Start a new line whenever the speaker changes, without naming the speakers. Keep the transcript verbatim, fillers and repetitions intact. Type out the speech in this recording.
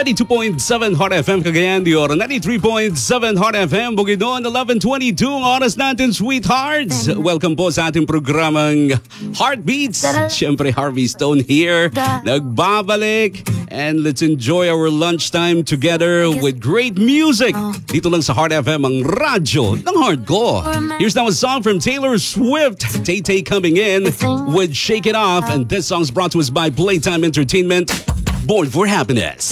ninety-two point seven Hot F M Cagayan de Oro, ninety-three point seven Hot F M Bukidnon, eleven twenty-two oras natin, sweethearts. Welcome po sa ating programang Heartbeats. Siyempre, Harvey Stone here. Nagbabalik. And let's enjoy our lunchtime together with great music. Dito lang sa Hot F M, ang radyo ng hardcore. Here's now a song from Taylor Swift. Tay-Tay coming in with Shake It Off. And this song's brought to us by Playtime Entertainment. Born for Happiness.